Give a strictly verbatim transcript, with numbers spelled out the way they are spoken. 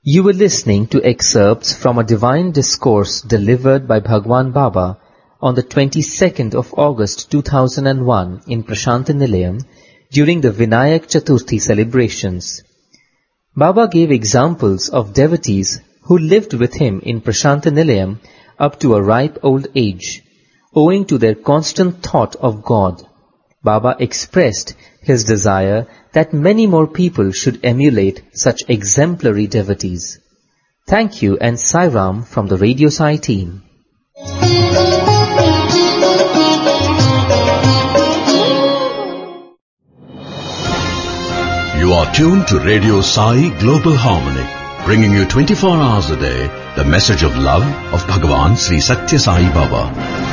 You were listening to excerpts from a divine discourse delivered by Bhagwan Baba on the twenty-second of August two thousand one in Prasanthi Nilayam during the Vinayak Chaturthi celebrations. Baba gave examples of devotees who lived with him in Prasanthi Nilayam up to a ripe old age, owing to their constant thought of God. Baba expressed his desire that many more people should emulate such exemplary devotees. Thank you and Sai Ram from the Radio Sai team. You are tuned to Radio Sai Global Harmony, bringing you twenty-four hours a day the message of love of Bhagavan Sri Satya Sai Baba.